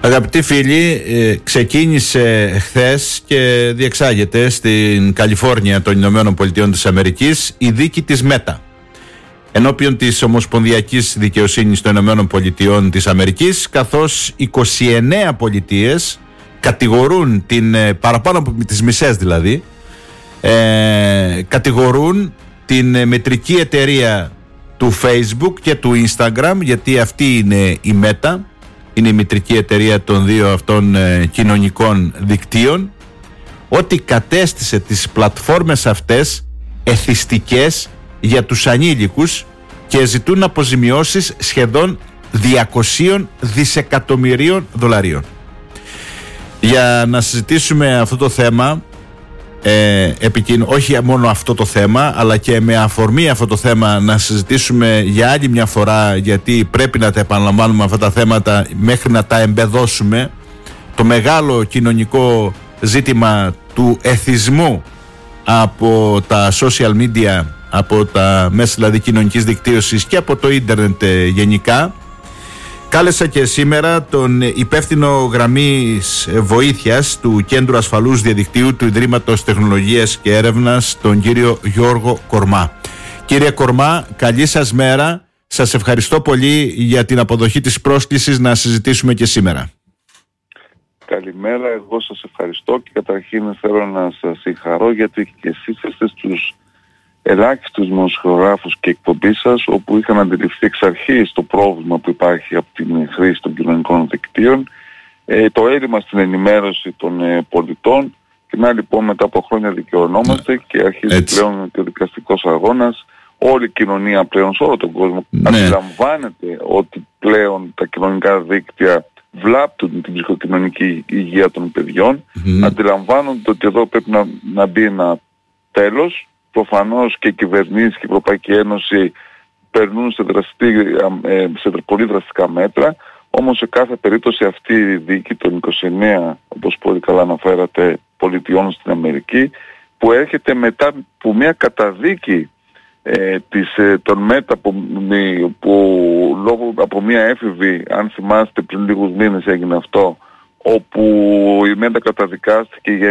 Αγαπητοί φίλοι, ξεκίνησε χθες και διεξάγεται στην Καλιφόρνια των Ηνωμένων Πολιτειών της Αμερικής η δίκη της Μέτα ενώπιον της Ομοσπονδιακής Δικαιοσύνης των Ηνωμένων Πολιτειών της Αμερικής, καθώς 29 πολιτείες κατηγορούν παραπάνω από τις μισές δηλαδή, κατηγορούν την μετρική εταιρεία του Facebook και του Instagram, γιατί αυτή είναι η Μέτα, είναι η μητρική εταιρεία των δύο αυτών κοινωνικών δικτύων, ότι κατέστησε τις πλατφόρμες αυτές εθιστικές για τους ανήλικους και ζητούν αποζημιώσεις σχεδόν 200 δισεκατομμυρίων δολαρίων. Για να συζητήσουμε αυτό το θέμα, όχι μόνο αυτό το θέμα, αλλά και με αφορμή αυτό το θέμα να συζητήσουμε για άλλη μια φορά, γιατί πρέπει να τα επαναλαμβάνουμε αυτά τα θέματα μέχρι να τα εμπεδώσουμε, το μεγάλο κοινωνικό ζήτημα του εθισμού από τα social media, από τα μέσα δηλαδή κοινωνικής δικτύωσης και από το ίντερνετ γενικά. Κάλεσα και σήμερα τον υπεύθυνο γραμμής βοήθειας του Κέντρου Ασφαλούς Διαδικτύου του Ιδρύματος Τεχνολογίας και Έρευνας, τον κύριο Γιώργο Κορμά. Κύριε Κορμά, καλή σας μέρα. Σας ευχαριστώ πολύ για την αποδοχή της πρόσκλησης να συζητήσουμε και σήμερα. Καλημέρα, εγώ σας ευχαριστώ και καταρχήν θέλω να σας συγχαρώ, γιατί και εσείς είστε στους ελάχιστους δημοσιογράφους και εκπομπής σας όπου είχαν αντιληφθεί εξ αρχής το πρόβλημα που υπάρχει από την χρήση των κοινωνικών δικτύων, το έλλειμμα στην ενημέρωση των πολιτών, και να λοιπόν μετά από χρόνια δικαιωνόμαστε και αρχίζει πλέον και ο δικαστικός αγώνας. Όλη η κοινωνία πλέον σε όλο τον κόσμο αντιλαμβάνεται ότι πλέον τα κοινωνικά δίκτυα βλάπτουν την ψυχοκοινωνική υγεία των παιδιών, αντιλαμβάνονται ότι εδώ πρέπει να μπει ένα τέλος. Προφανώς και οι κυβερνήσεις και η Ευρωπαϊκή Ένωση περνούν σε πολύ δραστικά μέτρα, όμως σε κάθε περίπτωση αυτή η δίκη των 29, όπως πολύ καλά αναφέρατε, πολιτιών στην Αμερική, που έρχεται μετά από μια καταδίκη των Μέτα που λόγω από μια έφηβη, αν θυμάστε πριν λίγους μήνες έγινε αυτό, όπου η Μέτα καταδικάστηκε για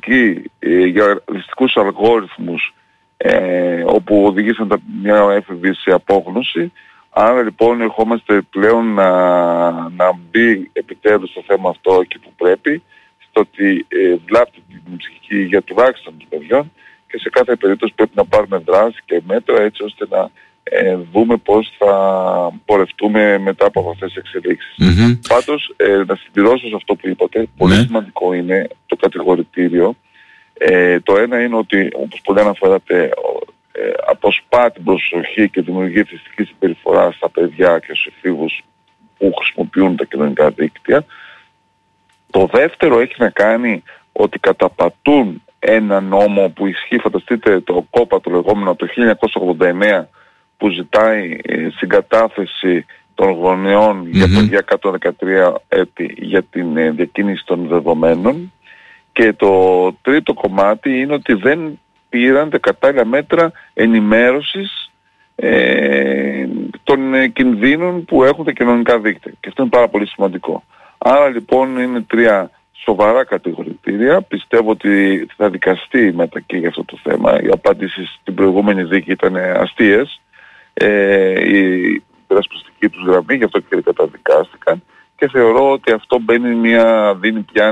για εθιστικούς αλγόριθμους, όπου οδηγήσαν μια έφηβη σε απόγνωση. Άρα λοιπόν ερχόμαστε πλέον να μπει επιτέλους το θέμα αυτό εκεί που πρέπει, στο ότι βλάπτει την ψυχική υγεία τουλάχιστον των παιδιών, και σε κάθε περίπτωση πρέπει να πάρουμε δράση και μέτρα έτσι ώστε να δούμε πώς θα πορευτούμε μετά από αυτές τις εξελίξεις. Πάντως, να συμπληρώσω σε αυτό που είπατε, πολύ σημαντικό είναι το κατηγορητήριο. Το ένα είναι ότι, όπως πολύ αναφέρατε, αποσπά την προσοχή και δημιουργεί εθιστική συμπεριφορά στα παιδιά και στους εφήβους που χρησιμοποιούν τα κοινωνικά δίκτυα. Το δεύτερο έχει να κάνει ότι καταπατούν ένα νόμο που ισχύει, φανταστείτε, το ΚΟΠΑ το λεγόμενο από το 1989, που ζητάει συγκατάθεση των γονεών για παιδιά κάτω 13 έτη για την διακίνηση των δεδομένων. Και το τρίτο κομμάτι είναι ότι δεν πήραν τα κατάλληλα μέτρα ενημέρωσης των κινδύνων που έχουν τα κοινωνικά δίκτυα. Και αυτό είναι πάρα πολύ σημαντικό. Άρα λοιπόν είναι τρία σοβαρά κατηγορητήρια. Πιστεύω ότι θα δικαστεί μετά και για αυτό το θέμα. Οι απαντήσεις στην προηγούμενη δίκη ήταν αστείες. Η περασπιστική τους γραμμή, γι' αυτό και καταδικάστηκαν. Και θεωρώ ότι αυτό δίνει πια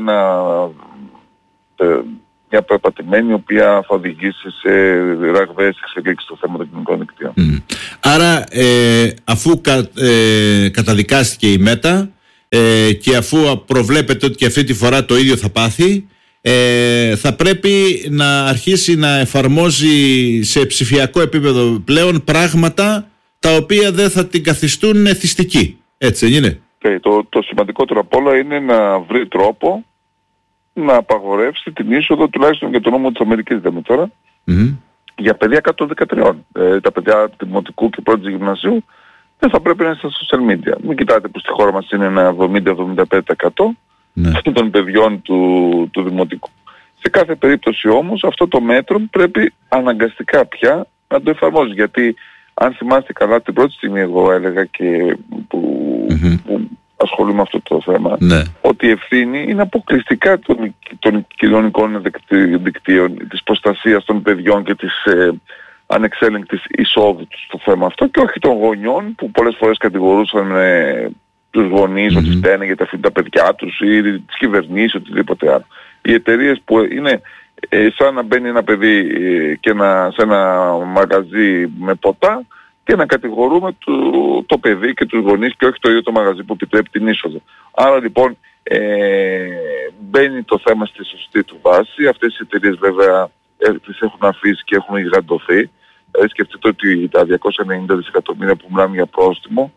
μια περπατημένη, η οποία θα οδηγήσει σε ραγδαίες εξελίξεις στο θέμα των κοινωνικών δικτύων. Άρα αφού καταδικάστηκε η Μέτα και αφού προβλέπετε ότι και αυτή τη φορά το ίδιο θα πάθει, θα πρέπει να αρχίσει να εφαρμόζει σε ψηφιακό επίπεδο πλέον πράγματα τα οποία δεν θα την καθιστούν εθιστική. Έτσι δεν είναι? Το σημαντικότερο απ' όλα είναι να βρει τρόπο να απαγορεύσει την είσοδο, τουλάχιστον για το νόμο της Αμερικής λέμε τώρα, για παιδιά κάτω των 13. Τα παιδιά δημοτικού και πρώτης γυμνασίου δεν θα πρέπει να είναι στα social media. Μην κοιτάτε που στη χώρα μας είναι ένα 70-75% των παιδιών του δημοτικού. Σε κάθε περίπτωση όμως αυτό το μέτρο πρέπει αναγκαστικά πια να το εφαρμόζει, γιατί αν θυμάστε καλά την πρώτη στιγμή εγώ έλεγα και που ασχολούμαι με αυτό το θέμα, ναι, ότι η ευθύνη είναι αποκλειστικά των κοινωνικών δικτύων, της προστασίας των παιδιών και της ανεξέλεγκτης εισόδου στο θέμα αυτό, και όχι των γονιών που πολλές φορές κατηγορούσαν τους γονείς ότι φταίνε γιατί αφήνουν τα παιδιά τους, ή τις κυβερνήσεις, οτιδήποτε άλλο. Οι εταιρείες που είναι σαν να μπαίνει ένα παιδί σε ένα μαγαζί με ποτά και να κατηγορούμε το παιδί και τους γονείς και όχι το ίδιο το μαγαζί που επιτρέπει την είσοδο. Άρα λοιπόν μπαίνει το θέμα στη σωστή του βάση. Αυτές οι εταιρείες βέβαια τις έχουν αφήσει και έχουν γιγαντωθεί. Σκεφτείτε ότι τα 290 δισεκατομμύρια που μιλάμε για πρόστιμο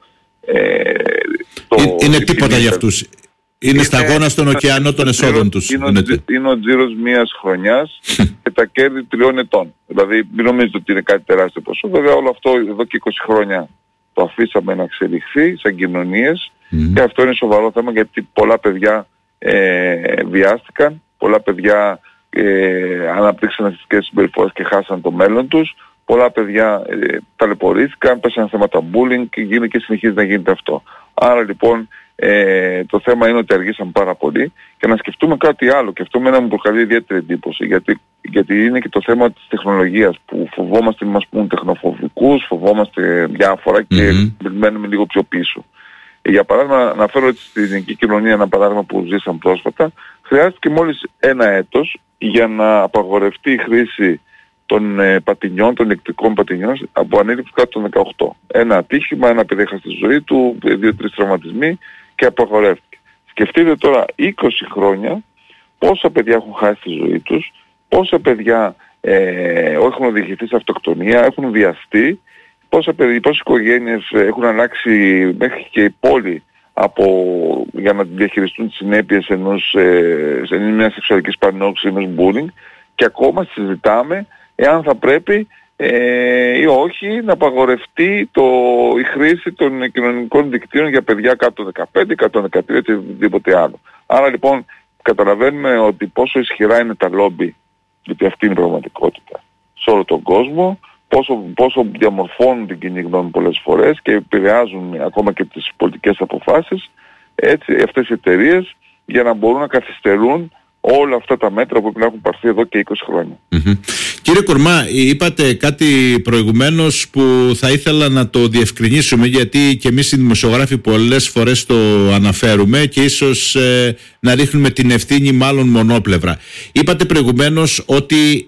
είναι τίποτα για αυτούς. Είναι σταγόνα στον ωκεανό των εσόδων τους. Είναι ο τζίρος μιας χρονιάς και τα κέρδη 3 ετών. Δηλαδή μην νομίζετε ότι είναι κάτι τεράστιο ποσό. Βέβαια όλο αυτό εδώ και 20 χρόνια το αφήσαμε να εξελιχθεί σαν κοινωνίες και αυτό είναι σοβαρό θέμα, γιατί πολλά παιδιά βιάστηκαν, πολλά παιδιά αναπτύξαν αστικές συμπεριφορές και χάσαν το μέλλον τους. Πολλά παιδιά ταλαιπωρήθηκαν, πέσαν θέματα bullying και συνεχίζει να γίνεται αυτό. Άρα λοιπόν το θέμα είναι ότι αργήσαμε πάρα πολύ, και να σκεφτούμε κάτι άλλο, και αυτό μένα μου προκαλεί ιδιαίτερη εντύπωση, γιατί είναι και το θέμα της τεχνολογίας που φοβόμαστε να μας πούν τεχνοφοβικούς, φοβόμαστε διάφορα και μένουμε λίγο πιο πίσω. Για παράδειγμα, να φέρω στην ελληνική κοινωνία ένα παράδειγμα που ζήσαμε πρόσφατα. Χρειάστηκε μόλις 1 έτος για να απαγορευτεί η χρήση των πατινιών, των ηλεκτρικών πατινιών από ανήλικους κάτω των 18. Ένα ατύχημα, ένα παιδί έχασε τη ζωή του, 2-3 τραυματισμοί και απαγορεύτηκε. Σκεφτείτε τώρα 20 χρόνια πόσα παιδιά έχουν χάσει τη ζωή τους, πόσα παιδιά έχουν οδηγηθεί σε αυτοκτονία, έχουν βιαστεί, πόσες οικογένειες έχουν αλλάξει μέχρι και η πόλη για να διαχειριστούν τις συνέπειες μιας σεξουαλικής παρενόχλησης, ενός bullying, και ακόμα συζητάμε εάν θα πρέπει ή όχι να απαγορευτεί η χρήση των κοινωνικών δικτύων για παιδιά κάτω 15, κάτω 13 και οτιδήποτε άλλο. Άρα λοιπόν καταλαβαίνουμε ότι πόσο ισχυρά είναι τα λόμπι, γιατί αυτή είναι η πραγματικότητα, σε όλο τον κόσμο, πόσο διαμορφώνουν την κοινή γνώμη πολλές φορές και επηρεάζουν ακόμα και τις πολιτικές αποφάσεις, έτσι, αυτές οι εταιρείες, για να μπορούν να καθυστερούν όλα αυτά τα μέτρα που έχουν πάρθει εδώ και 20 χρόνια. Κύριε Κορμά, είπατε κάτι προηγουμένως που θα ήθελα να το διευκρινίσουμε, γιατί και εμείς οι δημοσιογράφοι πολλές φορές το αναφέρουμε και ίσως να ρίχνουμε την ευθύνη μάλλον μονόπλευρα. Είπατε προηγουμένως ότι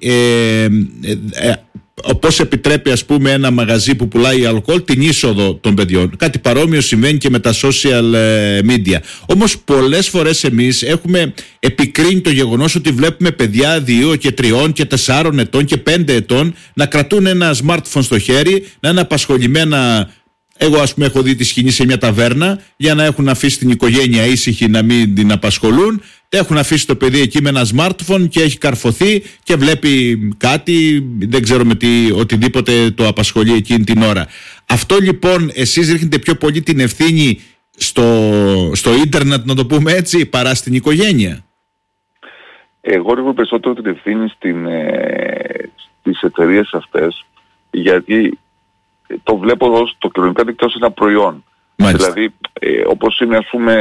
πώς επιτρέπει, ας πούμε, ένα μαγαζί που πουλάει αλκοόλ την είσοδο των παιδιών. Κάτι παρόμοιο συμβαίνει και με τα social media. Όμως πολλές φορές εμείς έχουμε επικρίνει το γεγονός ότι βλέπουμε παιδιά 2 και 3 και 4 ετών και 5 ετών να κρατούν ένα smartphone στο χέρι, να είναι απασχολημένα. Εγώ, ας πούμε, έχω δει τη σκηνή σε μια ταβέρνα για να έχουν αφήσει την οικογένεια ήσυχη, να μην την απασχολούν. Έχουν αφήσει το παιδί εκεί με ένα smartphone και έχει καρφωθεί και βλέπει κάτι, δεν ξέρω με τι, οτιδήποτε το απασχολεί εκείνη την ώρα. Αυτό λοιπόν, εσείς ρίχνετε πιο πολύ την ευθύνη στο ίντερνετ, να το πούμε έτσι, παρά στην οικογένεια? Εγώ ρίχνω περισσότερο την ευθύνη στις εταιρείες αυτές, γιατί το βλέπω ως το κοινωνικό δίκτυο ως ένα προϊόν. Μάλιστα. Δηλαδή, όπως είναι, ας πούμε,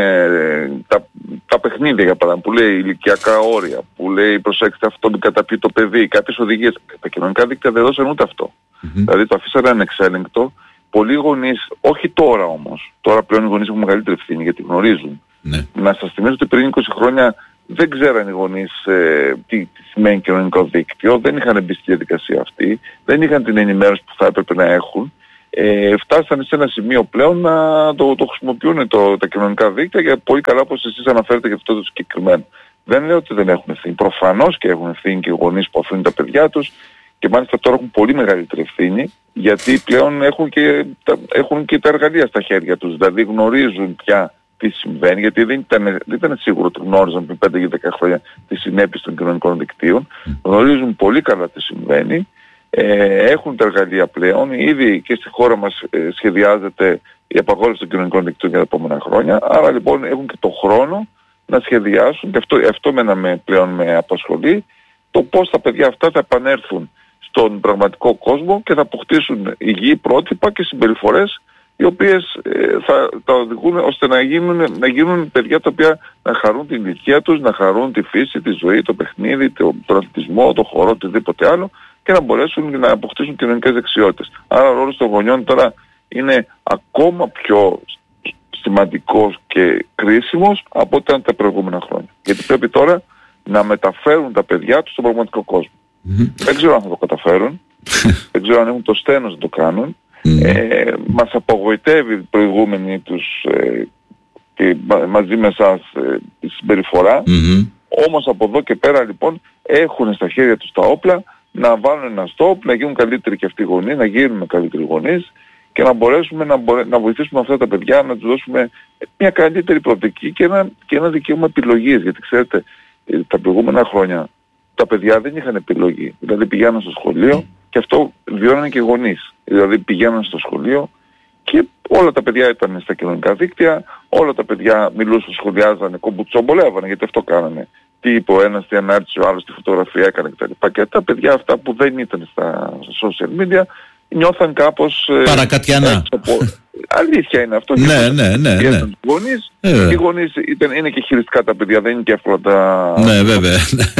τα παιχνίδια, για παράδειγμα, που λέει ηλικιακά όρια, που λέει προσέξτε αυτό, μην καταπιεί το παιδί, κάποιες οδηγίες. Τα κοινωνικά δίκτυα δεν δώσαν ούτε αυτό. Δηλαδή το αφήσανε ανεξέλεγκτο. Πολλοί γονείς, όχι τώρα όμως, τώρα πλέον οι γονείς έχουν μεγαλύτερη ευθύνη γιατί γνωρίζουν. Ναι. Να σας θυμίσω ότι πριν 20 χρόνια δεν ξέραν οι γονείς τι σημαίνει κοινωνικό δίκτυο, δεν είχαν μπει στη διαδικασία αυτή, δεν είχαν την ενημέρωση που θα έπρεπε να έχουν. Φτάσανε σε ένα σημείο πλέον να το χρησιμοποιούν τα κοινωνικά δίκτυα, για πολύ καλά όπως εσείς αναφέρετε για αυτό το συγκεκριμένο. Δεν λέω ότι δεν έχουν ευθύνη. Προφανώς και έχουν ευθύνη και οι γονείς που αφήνουν τα παιδιά τους, και μάλιστα τώρα έχουν πολύ μεγαλύτερη ευθύνη, γιατί πλέον έχουν και τα εργαλεία στα χέρια τους. Δηλαδή γνωρίζουν πια τι συμβαίνει, γιατί δεν ήταν σίγουρο ότι γνώριζαν πριν 5 ή 10 χρόνια τις συνέπειες των κοινωνικών δικτύων. Γνωρίζουν πολύ καλά τι συμβαίνει. Έχουν τα εργαλεία πλέον. Ήδη και στη χώρα μας σχεδιάζεται η απαγόρευση των κοινωνικών δικτύων για τα επόμενα χρόνια. Άρα λοιπόν έχουν και το χρόνο να σχεδιάσουν, και αυτό πλέον με απασχολεί, το πώς τα παιδιά αυτά θα επανέλθουν στον πραγματικό κόσμο και θα αποκτήσουν υγιή πρότυπα και συμπεριφορές οι οποίες θα τα οδηγούν ώστε να γίνουν παιδιά τα οποία να χαρούν την ηλικία τους, να χαρούν τη φύση, τη ζωή, το παιχνίδι, τον αθλητισμό, το χορό, οτιδήποτε άλλο, και να μπορέσουν να αποκτήσουν κοινωνικές δεξιότητες. Άρα ο ρόλος των γονιών τώρα είναι ακόμα πιο σημαντικός και κρίσιμος από ό,τι ήταν τα προηγούμενα χρόνια. Γιατί πρέπει τώρα να μεταφέρουν τα παιδιά τους στον πραγματικό κόσμο. Δεν ξέρω αν θα το καταφέρουν, δεν ξέρω αν έχουν το στένος να το κάνουν. Μας απογοητεύει η προηγούμενη τους και μαζί με εσάς τη συμπεριφορά. Όμως από εδώ και πέρα λοιπόν έχουν στα χέρια τους τα όπλα να βάλουν ένα stop, να γίνουν καλύτεροι και αυτοί οι γονείς, να γίνουν καλύτεροι γονείς και να μπορέσουμε να βοηθήσουμε αυτά τα παιδιά, να τους δώσουμε μια καλύτερη προοπτική και ένα δικαίωμα επιλογής. Γιατί ξέρετε, τα προηγούμενα χρόνια τα παιδιά δεν είχαν επιλογή. Δηλαδή πηγαίναν στο σχολείο και αυτό βιώνανε και οι γονείς. Δηλαδή πηγαίναν στο σχολείο και όλα τα παιδιά ήταν στα κοινωνικά δίκτυα, όλα τα παιδιά μιλούσαν, σχολιάζανε, κομπουτσομπολεύανε, γιατί αυτό κάνανε. Τι είπε ο ένας, τι ανάρτησε ο άλλος, τι φωτογραφία έκανε κτλ. Και τα παιδιά αυτά που δεν ήταν στα social media νιώθαν κάπως παρακατιανά. Αλήθεια είναι αυτό. Ναι. Γονείς, οι γονείς είναι και χειριστικά τα παιδιά, δεν είναι και εύκολα τα... Ναι, βέβαια.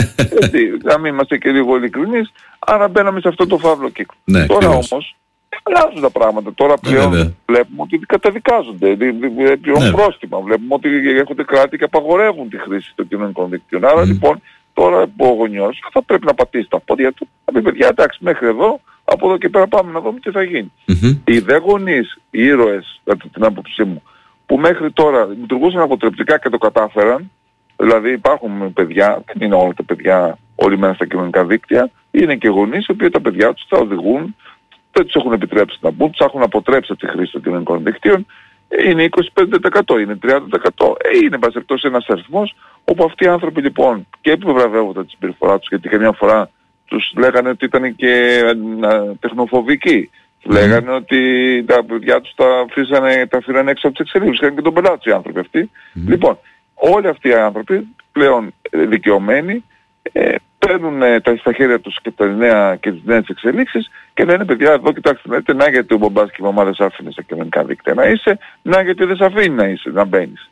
Να μην είμαστε και λίγο ειλικρινείς, άρα μπαίναμε σε αυτό το φαύλο κύκλο. Ναι, τώρα όμως αλλάζουν τα πράγματα. Τώρα πλέον βλέπουμε ότι καταδικάζονται, πλέον πρόστιμα. Βλέπουμε ότι έρχονται κράτη και απαγορεύουν τη χρήση των κοινωνικών δικτύων. Άρα λοιπόν τώρα ο γονιός θα πρέπει να πατήσει τα πόδια του, να πει παιδιά εντάξει μέχρι εδώ, από εδώ και πέρα πάμε να δούμε τι θα γίνει. Οι δε γονείς, οι ήρωες, κατά την άποψή μου, που μέχρι τώρα λειτουργούσαν αποτρεπτικά και το κατάφεραν, δηλαδή υπάρχουν παιδιά, δεν είναι όλα τα παιδιά όλοι μέσα στα κοινωνικά δίκτυα, είναι και γονείς οι οποίοι τα παιδιά τους θα οδηγούν, δεν τους έχουν επιτρέψει να μπουν, τους έχουν αποτρέψει από τη χρήση των κοινωνικών δικτύων, είναι 25%, είναι 30%, είναι πασεπτός ένας αριθμός όπου αυτοί οι άνθρωποι λοιπόν και επιβραβεύονται τη συμπεριφορά τους, γιατί καμιά φορά τους λέγανε ότι ήταν και τεχνοφοβικοί. Λέγανε ότι τα παιδιά τους τα αφήνανε έξω από τις εξελίξεις. Είχαν και τον πελάτη οι άνθρωποι αυτοί. Λοιπόν, όλοι αυτοί οι άνθρωποι πλέον δικαιωμένοι παίρνουν στα χέρια τους και τις νέες εξελίξεις και λένε παιδιά εδώ κοιτάξτε λέτε, να γιατί ο μπαμπάς και η μαμά δεν σ' άφηνε στα κοινωνικά δίκτυα να είσαι, να γιατί δεν σ' αφήνει να μπαίνεις.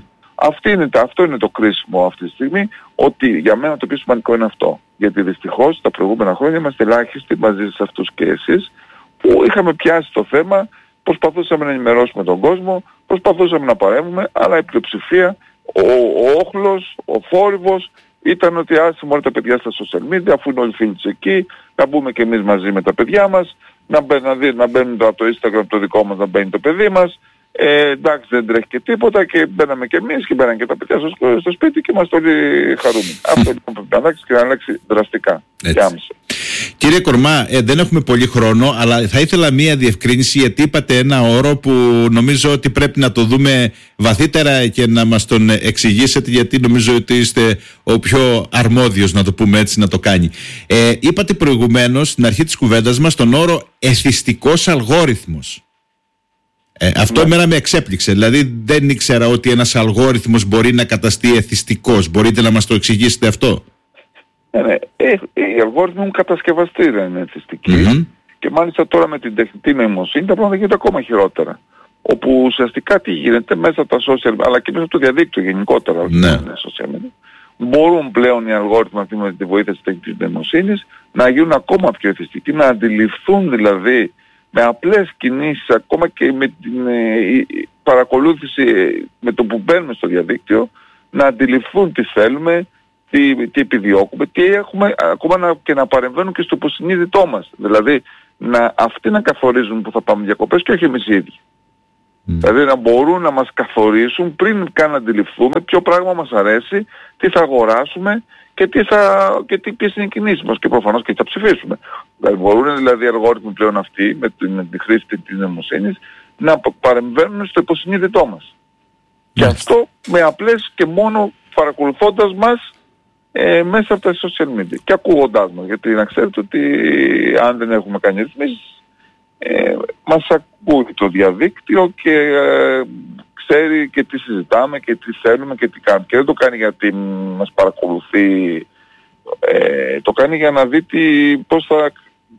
Αυτό είναι το κρίσιμο αυτή τη στιγμή, ότι για μένα το πιο σημαντικό είναι αυτό. Γιατί δυστυχώς τα προηγούμενα χρόνια είμαστε ελάχιστοι μαζί σε αυτούς και εσείς που είχαμε πιάσει το θέμα, προσπαθούσαμε να ενημερώσουμε τον κόσμο, προσπαθούσαμε να παρέμβουμε, αλλά η πλειοψηφία, ο όχλος, ο θόρυβος ήταν ότι άσε μόνο τα παιδιά στα social media, αφού είναι όλοι φίλοι τους εκεί, να μπούμε και εμείς μαζί με τα παιδιά μας, να μπαίνουν από το Instagram το δικό μας, να μπαίνει το παιδί μας. Εντάξει δεν τρέχει και τίποτα και μπαίναμε και εμείς και μπαίναν και τα παιδιά στο σπίτι και είμαστε όλοι χαρούμενοι. Αυτό λοιπόν πρέπει να αλλάξει και να αλλάξει δραστικά και άμεσα. Κύριε Κορμά, δεν έχουμε πολύ χρόνο, αλλά θα ήθελα μία διευκρίνηση, γιατί είπατε ένα όρο που νομίζω ότι πρέπει να το δούμε βαθύτερα και να μας τον εξηγήσετε, γιατί νομίζω ότι είστε ο πιο αρμόδιος, να το πούμε έτσι, να το κάνει. Είπατε προηγουμένως στην αρχή της κουβέντας μας τον όρο εθιστικός αλγόριθμος. Αυτό εμένα με εξέπληξε. Δηλαδή δεν ήξερα ότι ένας αλγόριθμος μπορεί να καταστεί εθιστικός. Μπορείτε να μας το εξηγήσετε αυτό? Ναι. Οι αλγόριθμοι έχουν κατασκευαστεί δεν είναι εθιστικοί και μάλιστα τώρα με την τεχνητή νοημοσύνη τα πράγματα γίνονται ακόμα χειρότερα. Όπου ουσιαστικά τι γίνεται μέσα από τα social αλλά και μέσα από το διαδίκτυο γενικότερα, μπορούν πλέον οι αλγόριθμοι αυτοί με τη βοήθεια της τεχνητής νοημοσύνης να γίνουν ακόμα πιο εθιστικοί, να αντιληφθούν δηλαδή με απλές κινήσεις, ακόμα και με την παρακολούθηση με το που μπαίνουμε στο διαδίκτυο, να αντιληφθούν τι θέλουμε, τι επιδιώκουμε, τι έχουμε, ακόμα και να παρεμβαίνουν και στο υποσυνείδητό μας. Δηλαδή, αυτοί να καθορίζουν που θα πάμε διακοπές και όχι εμείς οι ίδιοι. Δηλαδή, να μπορούν να μας καθορίσουν πριν καν να αντιληφθούμε ποιο πράγμα μας αρέσει, τι θα αγοράσουμε και ποιες είναι οι κινήσεις μας και προφανώς και θα ψηφίσουμε. Δηλαδή μπορούν δηλαδή οι αλγόριθμοι πλέον αυτοί με τη χρήση της νοημοσύνης να παρεμβαίνουν στο υποσυνείδητό μας. Και αυτό με απλές και μόνο παρακολουθώντας μας μέσα από τα social media και ακούγοντάς μας. Γιατί να ξέρετε ότι αν δεν έχουμε κάνει ρυθμίσεις μας ακούει το διαδίκτυο και ξέρει και τι συζητάμε και τι θέλουμε και τι κάνουμε. Και δεν το κάνει γιατί μας παρακολουθεί, το κάνει για να δει πώς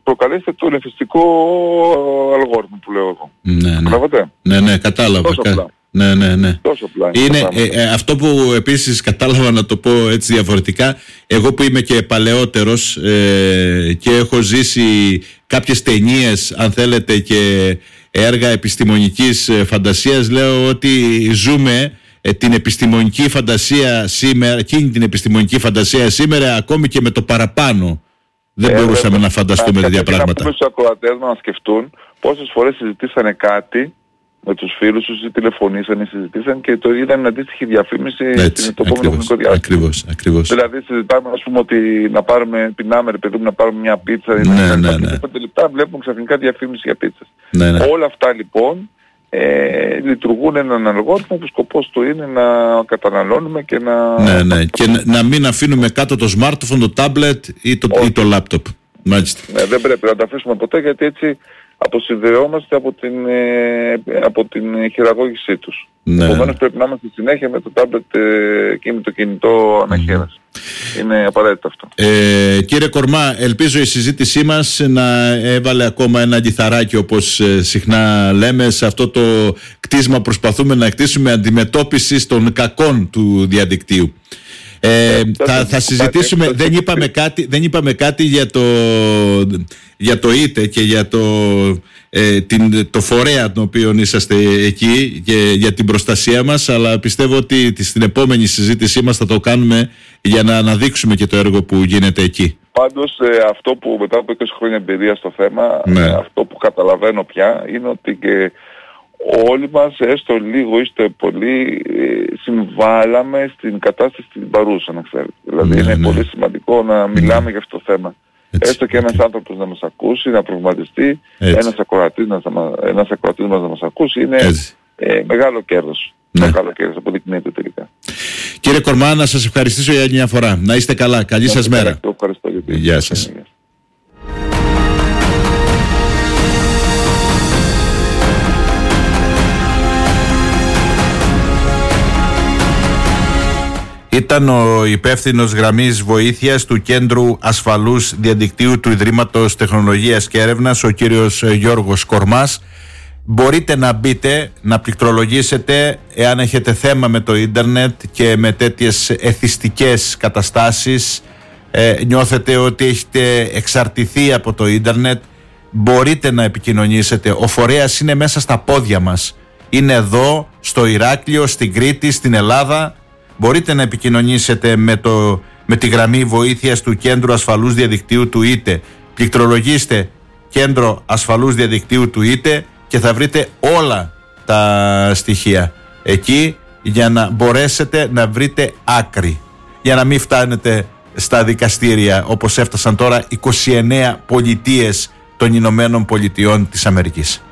προκαλέσετε το ελευθεριστικό αλγόριθμο που λέω εγώ. Ναι, κατάλαβα. Τόσο απλά. Είναι αυτό που επίσης κατάλαβα, να το πω έτσι διαφορετικά, εγώ που είμαι και παλαιότερος και έχω ζήσει κάποιες ταινίες, αν θέλετε, και έργα επιστημονικής φαντασίας, λέω ότι ζούμε την επιστημονική φαντασία σήμερα, εκείνη την επιστημονική φαντασία σήμερα, ακόμη και με το παραπάνω δεν μπορούσαμε να φανταστούμε τέτοια πράγματα. Να πούμε στους ακροατές να σκεφτούν πόσες φορές συζητήσανε κάτι με τους φίλους τους ή τηλεφωνήσαν ή συζητήσαν και το είδαν αντίστοιχη διαφήμιση στην επόμενο χρονικό διάστημα. Ακριβώς. Δηλαδή συζητάμε, ας πούμε, ότι πεινάμε ρε παιδί μου, να πάρουμε μια πίτσα ή και 5 λεπτά βλέπουμε ξαφνικά διαφήμιση για πίτσες. Όλα αυτά λοιπόν λειτουργούν έναν αλγόριθμο που σκοπός του είναι να καταναλώνουμε και να... Και να μην αφήνουμε κάτω το smartphone, το tablet ή το laptop. Μάλιστα. Δεν πρέπει να τα αφήσουμε ποτέ, γιατί έτσι αποσυνδεόμαστε από την χειραγώγησή τους. Επομένως πρέπει να είμαστε συνέχεια με το τάμπλετ και με το κινητό αναχέρας. Είναι απαραίτητο αυτό. Κύριε Κορμά, ελπίζω η συζήτησή μας να έβαλε ακόμα ένα λιθαράκι, όπως συχνά λέμε, σε αυτό το κτίσμα προσπαθούμε να κτίσουμε αντιμετώπισης των κακών του διαδικτύου. Θα συζητήσουμε, δεν είπαμε κάτι για το ΙΤΕ και για το φορέα τον οποίο είσαστε εκεί και για την προστασία μας, αλλά πιστεύω ότι στην επόμενη συζήτησή μας θα το κάνουμε για να αναδείξουμε και το έργο που γίνεται εκεί. Πάντως αυτό που μετά από 20 χρόνια εμπειρία στο θέμα, αυτό που καταλαβαίνω πια είναι ότι και όλοι μας, έστω λίγο έστω πολύ, συμβάλαμε στην κατάσταση την παρούσα, να ξέρετε. Δηλαδή είναι πολύ σημαντικό να μιλάμε για αυτό το θέμα. Έστω και ένας άνθρωπος να μας ακούσει, να προβληματιστεί, ένας ακροατής μας να μας ακούσει, είναι μεγάλο κέρδος. Μεγάλο κέρδος, αποδεικνύεται τελικά. Κύριε Κορμά, να σας ευχαριστήσω για άλλη μια φορά. Να είστε καλά. Καλή σας μέρα. Ευχαριστώ. Γεια σας. Ήταν ο υπεύθυνος γραμμής βοήθειας του Κέντρου Ασφαλούς Διαδικτύου του Ιδρύματος Τεχνολογίας και Έρευνας, ο κύριος Γιώργος Κορμάς. Μπορείτε να μπείτε, να πληκτρολογήσετε εάν έχετε θέμα με το ίντερνετ και με τέτοιες εθιστικές καταστάσεις, νιώθετε ότι έχετε εξαρτηθεί από το ίντερνετ, μπορείτε να επικοινωνήσετε. Ο φορέας είναι μέσα στα πόδια μας. Είναι εδώ, στο Ηράκλειο, στην Κρήτη, στην Ελλάδα. Μπορείτε να επικοινωνήσετε με τη γραμμή βοήθειας του Κέντρου Ασφαλούς Διαδικτύου του ΙΤΕ. Πληκτρολογήστε Κέντρο Ασφαλούς Διαδικτύου του ΙΤΕ και θα βρείτε όλα τα στοιχεία εκεί για να μπορέσετε να βρείτε άκρη. Για να μην φτάνετε στα δικαστήρια όπως έφτασαν τώρα 29 πολιτείες των Ηνωμένων Πολιτειών της Αμερικής.